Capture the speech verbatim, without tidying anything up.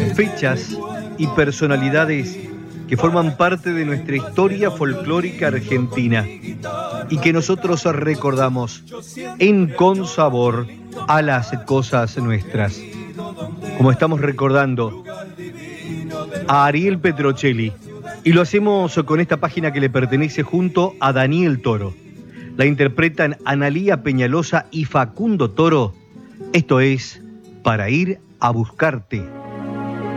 Fechas y personalidades que forman parte de nuestra historia folclórica argentina y que nosotros recordamos en consabor a las cosas nuestras. Como estamos recordando a Ariel Petrocelli, y lo hacemos con esta página que le pertenece junto a Daniel Toro. La interpretan Analía Peñalosa y Facundo Toro. Esto es Para ir a buscarte.